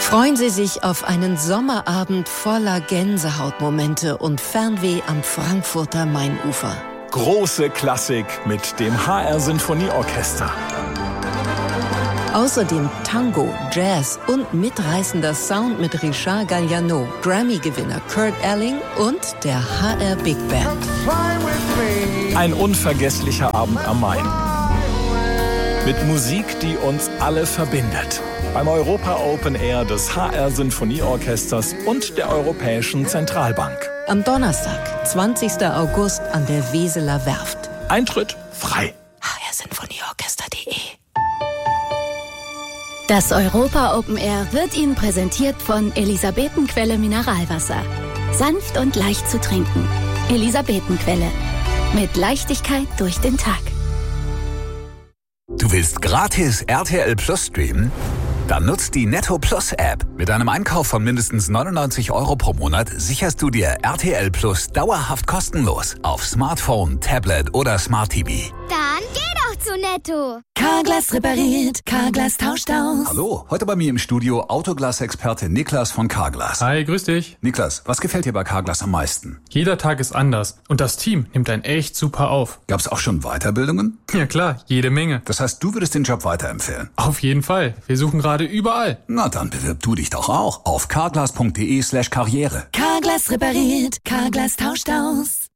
Freuen Sie sich auf einen Sommerabend voller Gänsehautmomente und Fernweh am Frankfurter Mainufer. Große Klassik mit dem HR Sinfonieorchester. Außerdem Tango, Jazz und mitreißender Sound mit Richard Galliano, Grammy-Gewinner Kurt Elling und der HR Big Band. Ein unvergesslicher Abend am Main. Mit Musik, die uns alle verbindet. Beim Europa Open Air des HR Sinfonieorchesters und der Europäischen Zentralbank. Am Donnerstag, 20. August an der Weseler Werft. Eintritt frei. hrsinfonieorchester.de. Das Europa Open Air wird Ihnen präsentiert von Elisabetenquelle Mineralwasser. Sanft und leicht zu trinken. Elisabetenquelle. Mit Leichtigkeit durch den Tag. Du willst gratis RTL Plus streamen? Dann nutzt die Netto Plus App. Mit einem Einkauf von mindestens 99 € pro Monat sicherst du dir RTL Plus dauerhaft kostenlos auf Smartphone, Tablet oder Smart TV. Dann geh doch zu Netto. Carglass repariert, Carglass tauscht aus. Hallo, heute bei mir im Studio Autoglas-Experte Niklas von Carglass. Hi, grüß dich. Niklas, was gefällt dir bei Carglass am meisten? Jeder Tag ist anders und das Team nimmt einen echt super auf. Gab's auch schon Weiterbildungen? Ja klar, jede Menge. Das heißt, du würdest den Job weiterempfehlen? Auf jeden Fall. Wir suchen gerade überall. Na, dann bewirb du dich doch auch auf carglass.de/karriere. Carglass repariert, Carglass tauscht aus.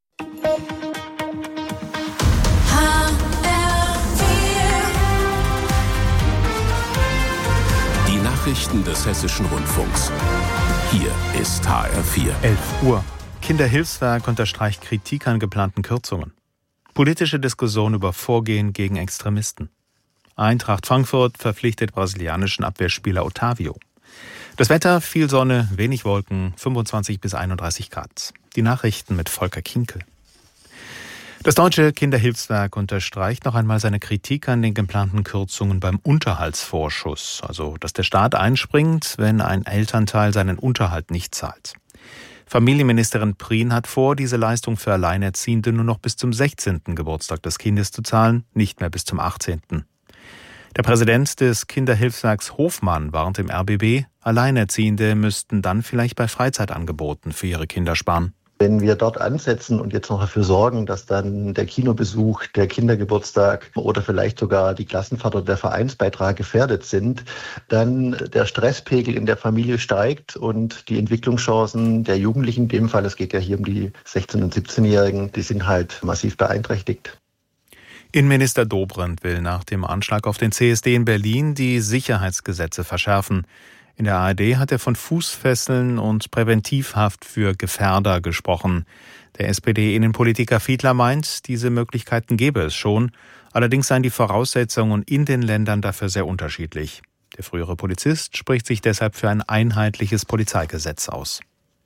Die Nachrichten des Hessischen Rundfunks. Hier ist HR4. 11 Uhr. Kinderhilfswerk unterstreicht Kritik an geplanten Kürzungen. Politische Diskussion über Vorgehen gegen Extremisten. Eintracht Frankfurt verpflichtet brasilianischen Abwehrspieler Otavio. Das Wetter, viel Sonne, wenig Wolken, 25 bis 31 Grad. Die Nachrichten mit Volker Kinkel. Das Deutsche Kinderhilfswerk unterstreicht noch einmal seine Kritik an den geplanten Kürzungen beim Unterhaltsvorschuss, also dass der Staat einspringt, wenn ein Elternteil seinen Unterhalt nicht zahlt. Familienministerin Prien hat vor, diese Leistung für Alleinerziehende nur noch bis zum 16. Geburtstag des Kindes zu zahlen, nicht mehr bis zum 18. Der Präsident des Kinderhilfswerks Hofmann warnt im RBB, Alleinerziehende müssten dann vielleicht bei Freizeitangeboten für ihre Kinder sparen. Wenn wir dort ansetzen und jetzt noch dafür sorgen, dass dann der Kinobesuch, der Kindergeburtstag oder vielleicht sogar die Klassenfahrt oder der Vereinsbeitrag gefährdet sind, dann der Stresspegel in der Familie steigt und die Entwicklungschancen der Jugendlichen, in dem Fall, es geht ja hier um die 16- und 17-Jährigen, die sind halt massiv beeinträchtigt. Innenminister Dobrindt will nach dem Anschlag auf den CSD in Berlin die Sicherheitsgesetze verschärfen. In der ARD hat er von Fußfesseln und Präventivhaft für Gefährder gesprochen. Der SPD-Innenpolitiker Fiedler meint, diese Möglichkeiten gäbe es schon. Allerdings seien die Voraussetzungen in den Ländern dafür sehr unterschiedlich. Der frühere Polizist spricht sich deshalb für ein einheitliches Polizeigesetz aus.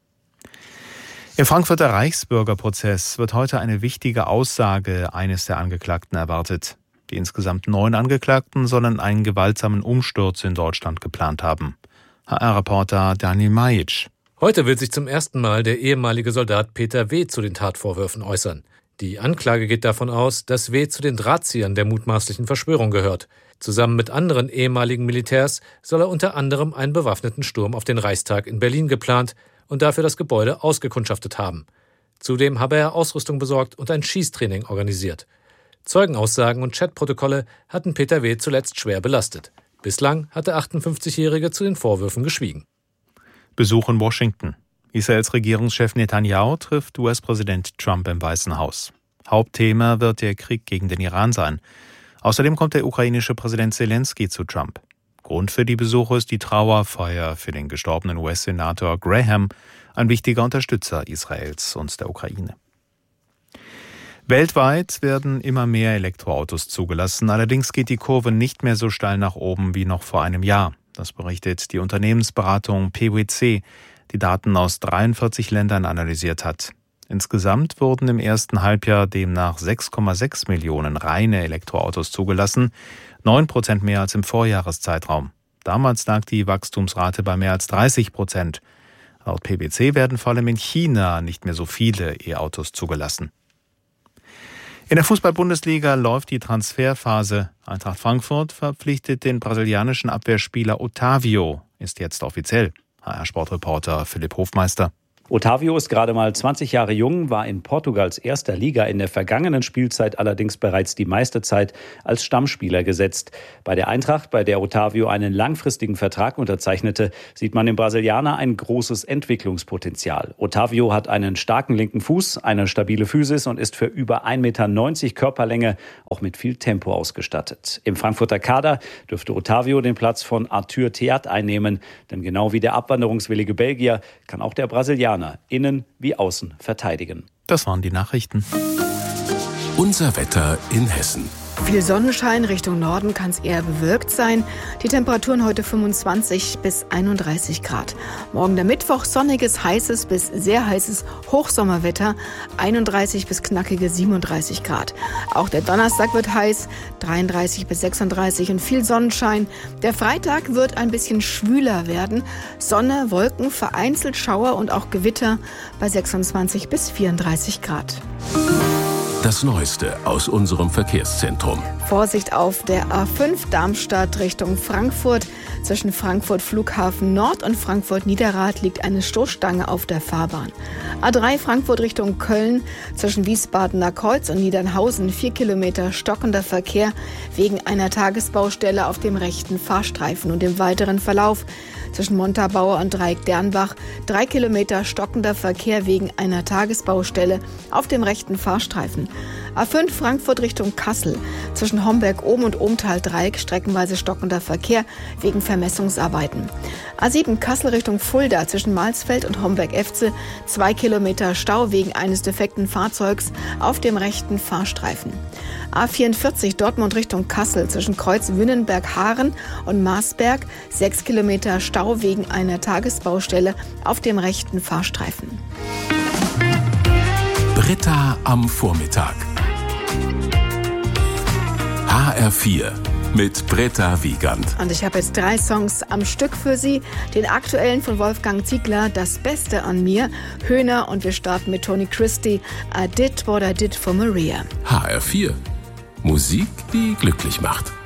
Im Frankfurter Reichsbürgerprozess wird heute eine wichtige Aussage eines der Angeklagten erwartet. Die insgesamt 9 Angeklagten sollen einen gewaltsamen Umsturz in Deutschland geplant haben. HR-Reporter Daniel Majic. Heute wird sich zum ersten Mal der ehemalige Soldat Peter W. zu den Tatvorwürfen äußern. Die Anklage geht davon aus, dass W. zu den Drahtziehern der mutmaßlichen Verschwörung gehört. Zusammen mit anderen ehemaligen Militärs soll er unter anderem einen bewaffneten Sturm auf den Reichstag in Berlin geplant und dafür das Gebäude ausgekundschaftet haben. Zudem habe er Ausrüstung besorgt und ein Schießtraining organisiert. Zeugenaussagen und Chatprotokolle hatten Peter W. zuletzt schwer belastet. Bislang hat der 58-Jährige zu den Vorwürfen geschwiegen. Besuch in Washington. Israels Regierungschef Netanyahu trifft US-Präsident Trump im Weißen Haus. Hauptthema wird der Krieg gegen den Iran sein. Außerdem kommt der ukrainische Präsident Zelensky zu Trump. Grund für die Besuche ist die Trauerfeier für den gestorbenen US-Senator Graham, ein wichtiger Unterstützer Israels und der Ukraine. Weltweit werden immer mehr Elektroautos zugelassen. Allerdings geht die Kurve nicht mehr so steil nach oben wie noch vor einem Jahr. Das berichtet die Unternehmensberatung PwC, die Daten aus 43 Ländern analysiert hat. Insgesamt wurden im ersten Halbjahr demnach 6,6 Millionen reine Elektroautos zugelassen, 9% mehr als im Vorjahreszeitraum. Damals lag die Wachstumsrate bei mehr als 30%. Laut PwC werden vor allem in China nicht mehr so viele E-Autos zugelassen. In der Fußball-Bundesliga läuft die Transferphase. Eintracht Frankfurt verpflichtet den brasilianischen Abwehrspieler Otavio. Ist jetzt offiziell. HR-Sportreporter Philipp Hofmeister. Otavio ist gerade mal 20 Jahre jung, war in Portugals erster Liga in der vergangenen Spielzeit allerdings bereits die meiste Zeit als Stammspieler gesetzt. Bei der Eintracht, bei der Otavio einen langfristigen Vertrag unterzeichnete, sieht man im Brasilianer ein großes Entwicklungspotenzial. Otavio hat einen starken linken Fuß, eine stabile Physis und ist für über 1,90 Meter Körperlänge auch mit viel Tempo ausgestattet. Im Frankfurter Kader dürfte Otavio den Platz von Arthur Theat einnehmen, denn genau wie der abwanderungswillige Belgier kann auch der Brasilianer innen wie außen verteidigen. Das waren die Nachrichten. Unser Wetter in Hessen. Viel Sonnenschein, Richtung Norden kann es eher bewölkt sein. Die Temperaturen heute 25 bis 31 Grad. Morgen der Mittwoch sonniges, heißes bis sehr heißes Hochsommerwetter, 31 bis knackige 37 Grad. Auch der Donnerstag wird heiß, 33 bis 36 und viel Sonnenschein. Der Freitag wird ein bisschen schwüler werden. Sonne, Wolken, vereinzelt Schauer und auch Gewitter bei 26 bis 34 Grad. Das Neueste aus unserem Verkehrszentrum. Vorsicht auf der A5 Darmstadt Richtung Frankfurt. Zwischen Frankfurt Flughafen Nord und Frankfurt Niederrad liegt eine Stoßstange auf der Fahrbahn. A3 Frankfurt Richtung Köln. Zwischen Wiesbadener Kreuz und Niedernhausen 4 Kilometer stockender Verkehr wegen einer Tagesbaustelle auf dem rechten Fahrstreifen. Und im weiteren Verlauf zwischen Montabaur und Dreieck-Dernbach 3 Kilometer stockender Verkehr wegen einer Tagesbaustelle auf dem rechten Fahrstreifen. A5 Frankfurt Richtung Kassel. Zwischen Homberg-Ohm und Ohmtal-Dreieck streckenweise stockender Verkehr wegen Vermessungsarbeiten. A7 Kassel Richtung Fulda zwischen Malsfeld und Homberg-Efze 2 Kilometer Stau wegen eines defekten Fahrzeugs auf dem rechten Fahrstreifen. A44 Dortmund Richtung Kassel zwischen Kreuz Wünnenberg-Haaren und Marsberg 6 Kilometer Stau wegen einer Tagesbaustelle auf dem rechten Fahrstreifen. Britta am Vormittag. HR4 mit Britta Wiegand. Und ich habe jetzt 3 Songs am Stück für Sie. Den aktuellen von Wolfgang Ziegler, Das Beste an mir, Höhner, und wir starten mit Tony Christie, I Did What I Did for Maria. HR4. Musik, die glücklich macht.